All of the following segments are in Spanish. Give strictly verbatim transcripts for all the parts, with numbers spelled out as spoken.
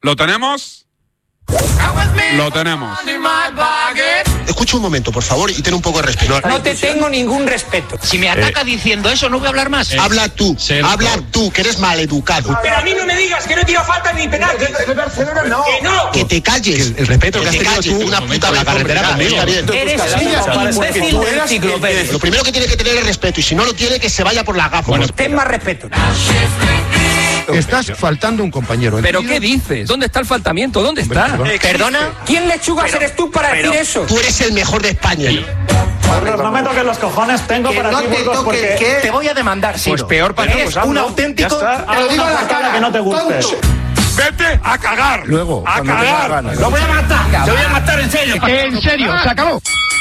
¿Lo tenemos? Lo tenemos. Escucha un momento, por favor, y ten un poco de respeto. No te tengo ningún respeto. Si me ataca eh, diciendo eso, no voy a hablar más. Eh, habla tú, habla tú, que eres maleducado. Pero a mí no me digas que no tira falta ni penal. Que, que, Barcelona no. Que no. Que te calles. Que el respeto que, que te has calles, tú, una puta en la carretera conmigo. Eres un imbécil del enciclopedia. Lo primero que tiene que tener es respeto, y si no lo tiene, que se vaya por la gafa. Bueno, ten más respeto. Estás faltando un compañero. ¿Pero qué dices? ¿Dónde está el faltamiento? ¿Dónde está? ¿Perdona? ¿Quién lechugas eres tú para decir eso? Tú eres el mejor de España. No me toques los cojones, tengo que para no ti, te Burgos, toques, porque ¿qué? Te voy a demandar, Ciro. Pues peor para Eres un auténtico... Te lo digo a la cara que no te gustes. ¡Vete a cagar! Luego, ¡A cagar! ¡Lo voy a matar! ¡Lo voy a matar en serio! En serio, se acabó.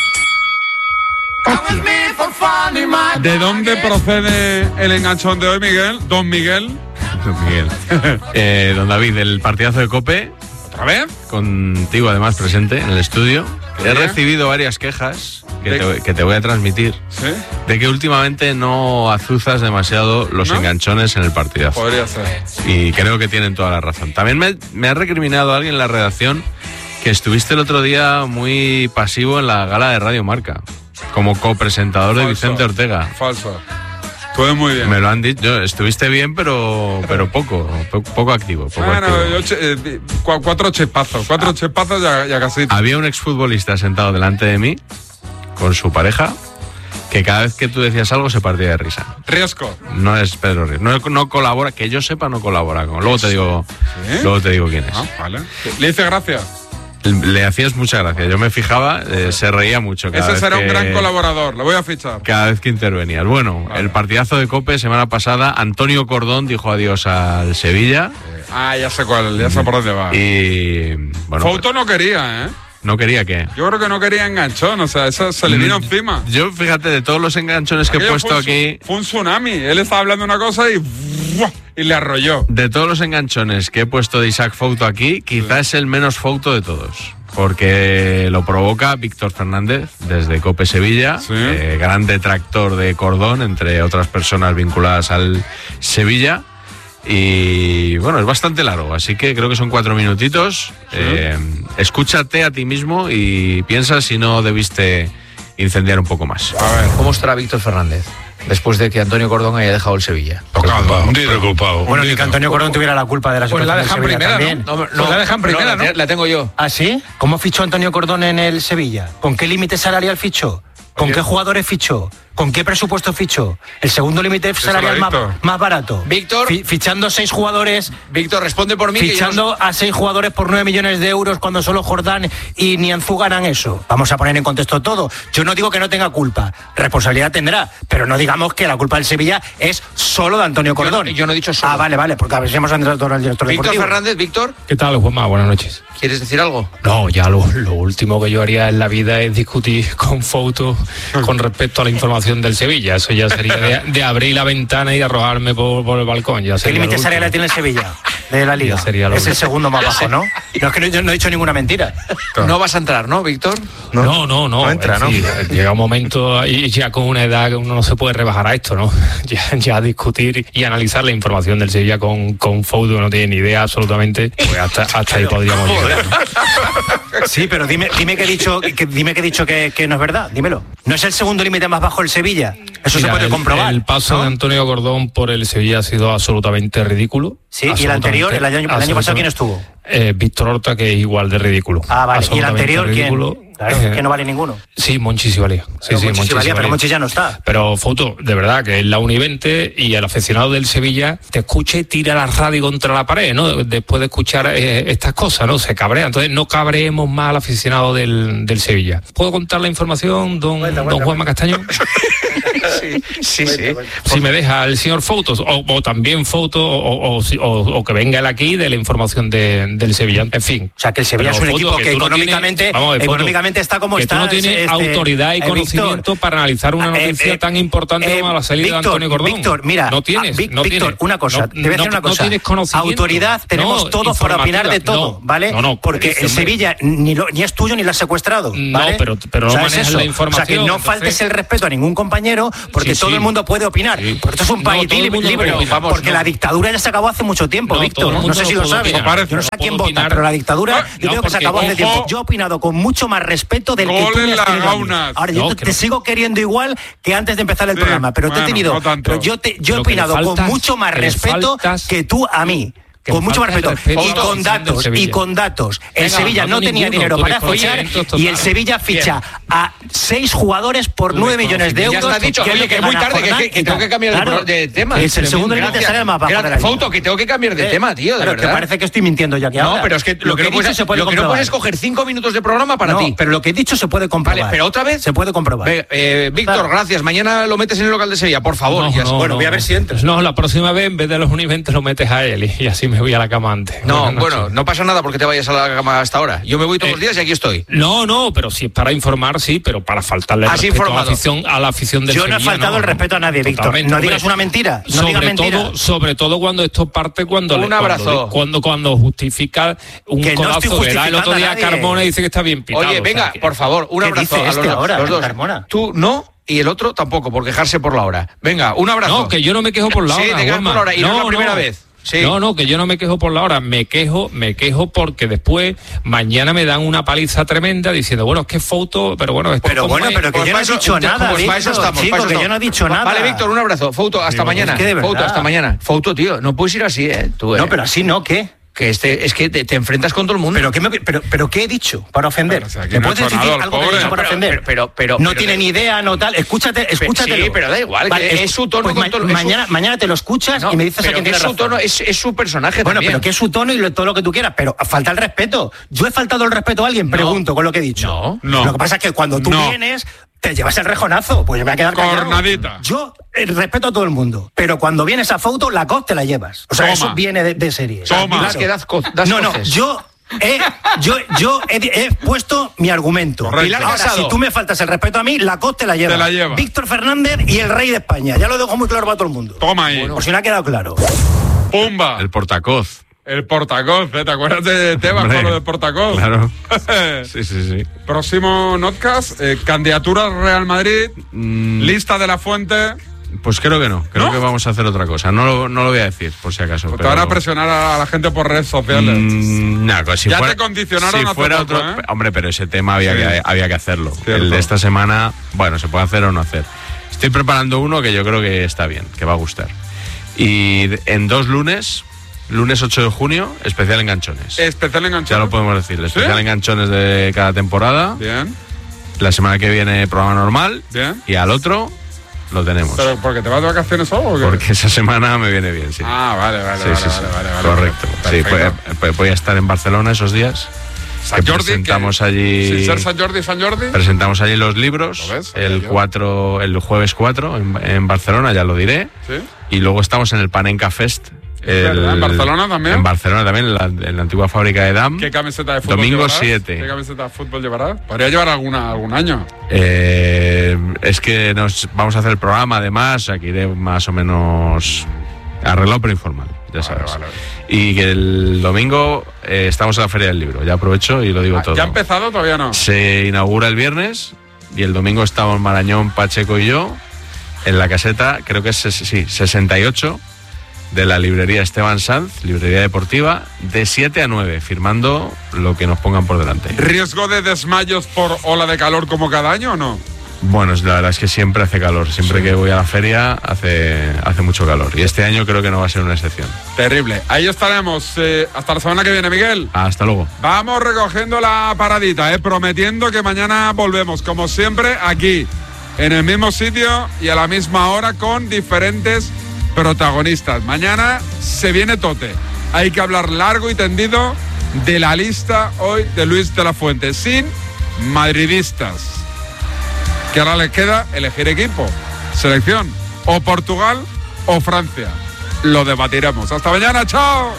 ¿De dónde procede el enganchón de hoy, Miguel? Don Miguel. Don Miguel. eh, don David, del partidazo de COPE. ¿Otra vez? Contigo además presente en el estudio. He recibido varias quejas que te, que te voy a transmitir. ¿Sí? De que últimamente no azuzas demasiado los ¿No? enganchones en el partidazo. Podría ser. Y creo que tienen toda la razón. También me, me ha recriminado alguien en la redacción que estuviste el otro día muy pasivo en la gala de Radio Marca, como copresentador de Vicente Ortega. Falso. Estuve muy bien. Me lo han dicho. Estuviste bien, pero pero poco, poco, poco activo. Poco bueno, activo. Yo, eh, cuatro chespazos, cuatro ah. chespazos ya, ya casi. Había un exfutbolista sentado delante de mí, con su pareja, que cada vez que tú decías algo se partía de risa. Riesco. No es Pedro Riesco. No, no colabora, que yo sepa, no colabora con. Luego te digo, ¿sí? Luego te digo quién es. Ah, vale. ¿Le hice gracia? Le hacías mucha gracia. Yo me fijaba, eh, se reía mucho. Cada Ese vez será que, un gran colaborador, lo voy a fichar. Cada vez que intervenías. Bueno, vale. El partidazo de COPE semana pasada, Antonio Cordón dijo adiós al Sevilla. Eh, ah, ya sé cuál, ya sé por dónde va. Y bueno, Fouto no quería, ¿eh? ¿No quería qué? Yo creo que no quería enganchón, o sea, eso se le vino mm, encima. Yo, fíjate, de todos los enganchones que Aquello he puesto fue aquí... Fue un tsunami, él estaba hablando una cosa y... y le arrolló. De todos los enganchones que he puesto de Isaac Fouto aquí, quizás sí. es el menos Fouto de todos. Porque lo provoca Víctor Fernández desde COPE Sevilla, sí. eh, gran detractor de Cordón, entre otras personas vinculadas al Sevilla. Y bueno, es bastante largo, así que creo que son cuatro minutitos. Sí. Eh, escúchate a ti mismo y piensa si no debiste incendiar un poco más. A ver, ¿cómo estará Víctor Fernández después de que Antonio Cordón haya dejado el Sevilla? Tocado, un preocupado. Bueno, ni que Antonio Cordón tuviera la culpa de la pues situación la dejan del Sevilla primera, también. ¿no? No, no, pues la dejan primera, ¿no? La, la tengo yo. ¿Ah, sí? ¿Cómo fichó Antonio Cordón en el Sevilla? ¿Con qué límite salarial fichó? ¿Con Oye. qué jugadores fichó? ¿Con qué presupuesto fichó? ¿El segundo límite salarial más, más barato? Víctor. Fi- fichando seis jugadores. Víctor, responde por mí. Fichando no... a seis jugadores por nueve millones de euros cuando solo Jordán y Nianzú ganan eso. Vamos a poner en contexto todo. Yo no digo que no tenga culpa. Responsabilidad tendrá. Pero no digamos que la culpa del Sevilla es solo de Antonio Cordón. Yo no, yo no he dicho solo. Ah, vale, vale. Porque a ver si hemos entrado al director Víctor deportivo. Fernández, Víctor. ¿Qué tal, Juanma? Buenas noches. ¿Quieres decir algo? No, ya lo, lo último que yo haría en la vida es discutir con Fouto con respecto a la información del Sevilla. Eso ya sería de, de abrir la ventana y arrojarme por, por el balcón. Ya ¿Qué límite salarial tiene el Sevilla de la Liga? Sería es el segundo más bajo, ¿no? No es que no, yo no he dicho ninguna mentira. No vas a entrar, ¿no, Víctor? No, no, no. no, no entra, ¿no? Sí, llega un momento y ya con una edad que uno no se puede rebajar a esto, ¿no? Ya, ya discutir y analizar la información del Sevilla con, con Fouto, que no tiene ni idea absolutamente, pues hasta, hasta ahí podríamos llegar. Sí, pero dime, dime que he dicho, que, dime que he dicho que, que no es verdad, dímelo. ¿No es el segundo límite más bajo el Sevilla? Eso Mira, se puede el, comprobar. El paso ¿no? de Antonio Cordón por el Sevilla ha sido absolutamente ridículo. Sí, y el anterior, el año, el año pasado, ¿quién estuvo? Eh, Víctor Horta, que es igual de ridículo. Ah, vale. ¿Y el anterior ridículo. quién? Claro, eh, que no vale ninguno. Sí, Monchi sí valía. Sí, pero sí, Monchi sí valía, pero Monchi ya no está. Pero Fouto, de verdad, que es la uno y veinte y el aficionado del Sevilla te escucha y tira la radio contra la pared, ¿no? Después de escuchar eh, estas cosas, ¿no? Se cabrea. Entonces no cabreemos más al aficionado del, del Sevilla. ¿Puedo contar la información, don, cuenta, cuenta, don Juanma Castaño? Sí, sí, sí. Si me deja el señor Fouto, o, o también Fouto, o, o, o, o que venga él aquí de la información de, del Sevilla. En fin. O sea, que el Sevilla es un Fouto, equipo que, que económicamente, no tienes, vamos, económicamente últimamente está como que está. tú no tienes este, autoridad y eh, conocimiento Víctor, para analizar una noticia eh, eh, tan importante eh, como la salida Víctor, de Antonio Cordón. Víctor, mira, no tienes, Vic, no Víctor, tienes. una cosa, no, te voy a decir no, una cosa. No tienes conocimiento. Autoridad tenemos no, todos para opinar de todo, no, ¿vale? No, no, porque dice, el hombre. Sevilla ni, lo, ni es tuyo ni lo has secuestrado, ¿vale? No, pero, pero no ¿Sabes manejas eso? la información. O sea, que no entonces... faltes el respeto a ningún compañero, porque Sí, todo sí. el mundo puede opinar. Sí. Porque esto es un No, país todo el libre, mundo libre, puede opinar, porque no. la dictadura ya se acabó hace mucho tiempo, No, todo Víctor. el mundo No sé si lo puede sabes. opinar. Yo no sé a quién Puede vota, opinar. pero la dictadura, Ah, yo no, creo que se porque, acabó hace ojo, tiempo. Yo he opinado con mucho más respeto del que gol tú me en has las tenido a mí. gaunas. Ahora, No, yo te, que te no. sigo queriendo igual que antes de empezar el Sí, programa, pero te bueno, he tenido. no tanto. Pero yo, te, yo he Lo que le opinado con faltas- mucho más que le respeto faltas- que tú a mí. que Con le mucho más falta el respeto. respeto Y a la con afición del datos, y Sevilla. con datos. El Venga, Sevilla no, no no tenía ninguno, dinero tú para eres fichar conocimientos y el totales. Sevilla ficha Bien. a seis jugadores por nueve millones de Ya euros. está dicho. que es Oye, lo que es muy gana tarde, que, Jordán que- que y tengo tal. que cambiar de Claro. pro- de tema. Es el segundo nivel te sale el más bajo Gracias. de la liga. Fauto, que tengo que cambiar de Eh, tema, tío, de claro, que verdad. parece que estoy mintiendo ya que No, ahora. pero es que lo, que, he no dicho puedes, se puede lo que no comprobar. puedes es coger cinco minutos de programa para No, ti. pero lo que he dicho se puede comprobar. Vale, pero otra vez. Se puede comprobar. Ve, eh, Víctor, Claro. gracias. Mañana lo metes en el local de Sevilla, por favor. No, Ya- no, bueno, no, voy a ver no. si entras. No, la próxima vez en vez de los univentes lo metes a él y, y así me voy a la cama antes. No, Buenas noches. bueno, no pasa nada porque te vayas a la cama hasta ahora. Yo me voy todos Eh, los días y aquí estoy. No, no, pero si es para informar, sí, pero para faltarle el Has respeto a la informado. afición, a la afición del Yo no he Sevilla, faltado el respeto a nadie, Víctor. Totalmente, No digas hombre. una mentira. No sobre digas mentira. todo, sobre todo cuando esto parte cuando Un le- cuando- abrazo. Cuando, cuando justifica un Que no estoy codazo, verá el otro justificando día a a nadie. Carmona y dice que está bien pitado. Oye, o sea venga, que- por favor, un ¿Qué abrazo dice a los, este dos, ahora, los dos. Carmona? Tú no y el otro tampoco, por quejarse por la hora. Venga, un abrazo. No, que yo no me quejo por la Sí, hora. te quejas Juanma. por la hora y no, es la primera vez. Sí. No, no, que yo no me quejo por la hora, me quejo, me quejo porque después mañana me dan una paliza tremenda diciendo, bueno, es que foto, pero bueno, esto Pero como bueno, es- pero que Pues yo no para he eso- dicho nada, pues para eso Víctor, estamos, chico, para eso que yo estamos. no he dicho Va- nada. Vale, Víctor, un abrazo. Fouto, hasta Digo, mañana. es que de Fouto, verdad. hasta mañana. Fouto, tío, no puedes ir así, ¿eh? Tú, ¿eh? No, pero así no, ¿qué? Que este, es que te, te enfrentas con todo el mundo. ¿Pero qué, me- pero, pero qué he dicho para ofender? Pero si aquí ¿Me no ha puedes hecho decir nada el algo que he pobre. dicho para Pero- ofender? pero- pero- pero- no pero- tiene ni idea, no tal. Escúchate, escúchatelo. sí, pero da igual, que es su tono Pues con ma- todo- es su- mañana, mañana te lo escuchas No, y me dices a pero quién que tiene es su razón. tono, es, es su personaje Bueno, también. pero que es su tono y lo- todo lo que tú quieras, pero falta el respeto. Yo he faltado el respeto a alguien, pregunto con lo que he dicho. No, no. Lo que pasa es que cuando tú No. vienes, te llevas el rejonazo, pues yo me voy a quedar callado. Cornadita. Yo eh, respeto a todo el mundo, pero cuando vienes a foto, la coz te la llevas. O sea, Toma. eso viene de, de serie. Toma. Claro. Es que das co- das no, no, coces. yo he, yo, yo he, he puesto mi argumento. Correcto. Pilar Ahora, Casado. si tú me faltas el respeto a mí, la coz te la lleva. Te la lleva. Víctor Fernández y el rey de España. Ya lo dejo muy claro para todo el mundo. Toma ahí. Por si no ha quedado claro. Pumba. El portacoz. El portacoz, ¿eh? ¿Te acuerdas de Tebas Hombre, con lo del portacoz? Claro. Sí, sí, sí. Próximo notcast, eh, candidatura Real Madrid, Mm, lista de la fuente. Pues creo que no. Creo ¿No? que vamos a hacer otra cosa. No lo, no lo voy a decir, por si acaso. Te pero- van a presionar a la gente por redes sociales. Mm, no, pues si Ya fuera, te condicionaron si hace fuera poco, otro, ¿eh? hombre, pero ese tema había, Sí. que, había que hacerlo. Cierto. El de esta semana, bueno, se puede hacer o no hacer. Estoy preparando uno que yo creo que está bien, que va a gustar. Y de- en dos lunes, lunes ocho de junio, especial enganchones. Especial enganchado. Ya lo podemos decir, el especial ¿Sí? enganchones de cada temporada. Bien, La semana que viene programa normal bien. y al otro lo tenemos. ¿Pero porque te vas de vacaciones o qué? Porque esa semana me viene bien, sí. Ah, vale, vale, sí, vale, sí, sí. vale, vale, vale. Correcto. Sí, Perfecto. pues, pues voy a estar en Barcelona esos días. San que Jordi, presentamos que- allí Sin ser San Jordi, San Jordi. presentamos allí los libros ¿Lo ves? el Yo. cuatro el jueves cuatro en, en Barcelona, ya lo diré. Sí. Y luego estamos en el Panenka Fest. verdad, ¿en Barcelona también? En Barcelona también, en la, en la antigua fábrica de D A M. ¿Qué camiseta de fútbol Domingo llevarás? siete. ¿Qué camiseta de fútbol llevarás? Podría llevar alguna algún año. Eh, es que nos vamos a hacer el programa además, aquí iré más o menos arreglado pero informal, ya Vale, sabes. vale. Y que el domingo eh, estamos en la Feria del Libro, ya aprovecho y lo digo Ah, todo. ¿Ya ha empezado o todavía no? Se inaugura el viernes y el domingo estamos Marañón, Pacheco y yo en la caseta, creo que es ses- sí, sesenta y ocho de la librería Esteban Sanz, librería deportiva, de siete a nueve, firmando lo que nos pongan por delante. ¿Riesgo de desmayos por ola de calor como cada año o no? Bueno, la verdad es que siempre hace calor, siempre Sí. que voy a la feria hace, hace mucho calor y este año creo que no va a ser una excepción. Terrible. Ahí estaremos. eh, hasta la semana que viene, Miguel. Hasta luego. Vamos recogiendo la paradita, eh, prometiendo que mañana volvemos, como siempre, aquí, en el mismo sitio y a la misma hora con diferentes protagonistas. Mañana se viene tote. Hay que hablar largo y tendido de la lista hoy de Luis de la Fuente, sin madridistas. Que ahora les queda elegir equipo, selección, o Portugal o Francia. Lo debatiremos. Hasta mañana, chao.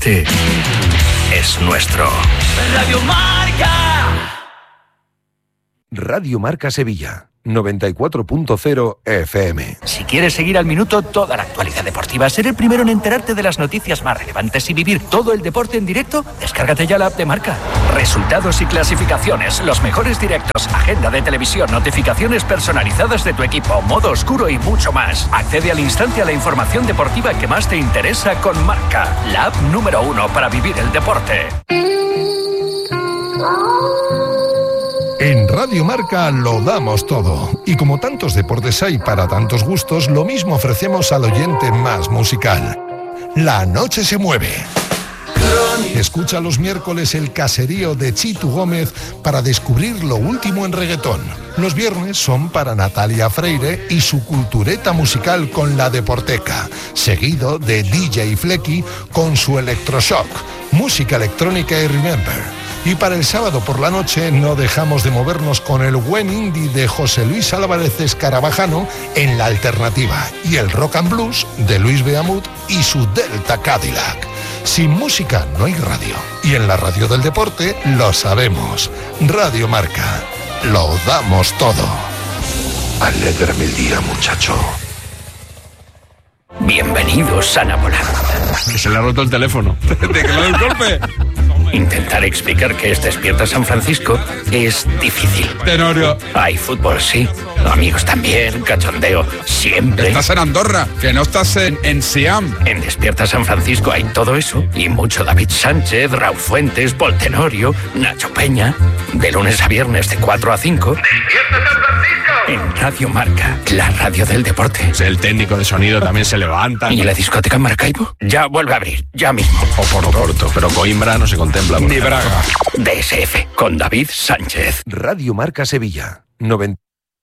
Este es nuestro. Radio Marca. Radio Marca Sevilla, noventa y cuatro punto cero F M. Si quieres seguir al minuto toda la actualidad deportiva, ser el primero en enterarte de las noticias más relevantes y vivir todo el deporte en directo, descárgate ya la app de Marca. Resultados y clasificaciones, los mejores directos, agenda de televisión, notificaciones personalizadas de tu equipo, modo oscuro y mucho más. Accede al instante a la información deportiva que más te interesa con Marca, la app número uno para vivir el deporte. En Radio Marca lo damos todo. Y como tantos deportes hay para tantos gustos, lo mismo ofrecemos al oyente más musical. La noche se mueve. Escucha los miércoles el caserío de Chitu Gómez para descubrir lo último en reggaetón. Los viernes son para Natalia Freire y su cultureta musical con la Deporteca, seguido de D J Flecky con su Electroshock, música electrónica y Remember. Y para el sábado por la noche no dejamos de movernos con el buen indie de José Luis Álvarez Escarabajano en La Alternativa y el rock and blues de Luis Beamut y su Delta Cadillac. Sin música no hay radio. Y en la radio del deporte lo sabemos. Radio Marca. Lo damos todo. Alégrame el día, muchacho. Bienvenidos a Napoleón. Se le ha roto el teléfono. ¿De que le doy el golpe? Intentar explicar que es Despierta San Francisco es difícil. Tenorio. Hay fútbol, sí. Amigos también, cachondeo, siempre. Estás en Andorra, que no estás en, en Siam. En Despierta San Francisco hay todo eso y mucho David Sánchez, Raúl Fuentes, Paul Tenorio, Nacho Peña. De lunes a viernes de cuatro a cinco. ¡Despierta San Francisco! En Radio Marca, la radio del deporte. El técnico de sonido también se levanta. ¿Y la discoteca Maracaibo? Ya vuelve a abrir, ya mismo. Oporto, pero Coimbra no se contempla. Ni Braga. D S F, con David Sánchez. Radio Marca Sevilla, noventa.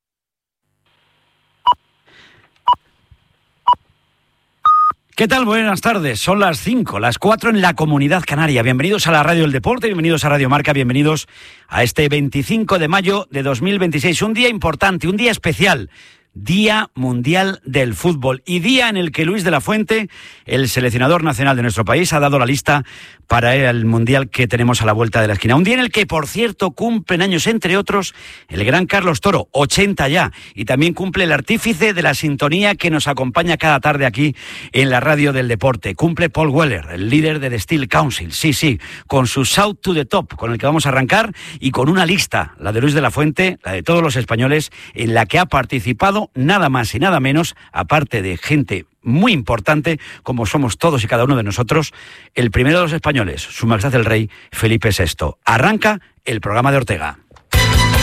¿Qué tal? Buenas tardes. Son las cinco, las cuatro en la Comunidad Canaria. Bienvenidos a la Radio del Deporte, bienvenidos a Radio Marca, bienvenidos a este veinticinco de mayo de dos mil veintiséis. Un día importante, un día especial. Día Mundial del Fútbol y día en el que Luis de la Fuente, el seleccionador nacional de nuestro país, ha dado la lista para el Mundial que tenemos a la vuelta de la esquina. Un día en el que, por cierto, cumplen años, entre otros, el gran Carlos Toro, ochenta ya, y también cumple el artífice de la sintonía que nos acompaña cada tarde aquí en la Radio del Deporte. Cumple Paul Weller, el líder de The Steel Council, sí, sí, con su Shout to the Top, con el que vamos a arrancar, y con una lista, la de Luis de la Fuente, la de todos los españoles, en la que ha participado nada más y nada menos, aparte de gente muy importante, como somos todos y cada uno de nosotros, el primero de los españoles, Su Majestad el Rey Felipe sexto. Arranca el programa de Ortega.